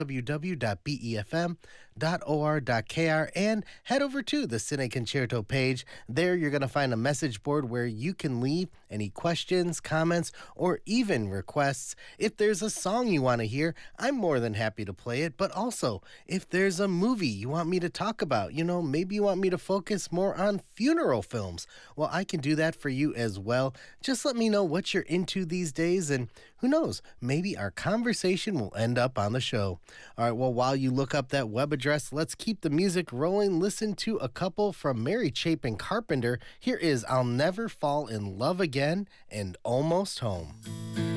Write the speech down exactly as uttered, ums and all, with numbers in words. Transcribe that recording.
w w w dot b e f m dot or dot k r and head over to the Cine Concerto page. There you're going to find a message board where you can leave any questions, comments, or even requests. If there's a song you want to hear, I'm more than happy to play it. But also, if there's a movie you want me to talk about, you know, maybe you want me to focus more on funeral films, well, I can do that for you as well. Just let me know what you're into these days, and who knows, maybe our conversation will end up on the show. All right, well, while you look up that web address, let's keep the music rolling. Listen to a couple from Mary Chapin Carpenter. Here is I'll Never Fall in Love Again and Almost Home.